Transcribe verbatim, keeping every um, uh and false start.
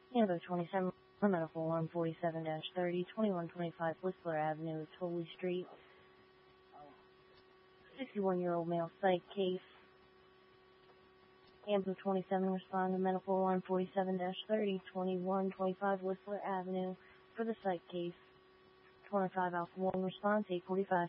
Ambo twenty-seven, medical one forty-seven thirty, twenty-one twenty-five Whistler Avenue, Tolley Street. sixty-one-year-old male psych case. Ambo twenty-seven, respond to medical one forty-seven thirty, twenty-one twenty-five Whistler Avenue for the psych case. twenty-five Alpha one response, eight forty-five.